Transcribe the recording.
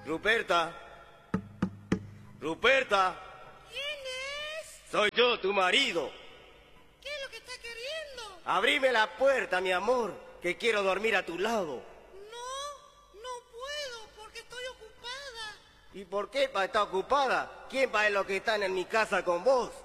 Ruperta. Ruperta. ¿Quién es? Soy yo, tu marido. ¿Qué es lo que está queriendo? Abrime la puerta, mi amor, que quiero dormir a tu lado. No puedo porque estoy ocupada. ¿Y por qué pa estar ocupada? ¿Quién pa es lo que están en mi casa con vos?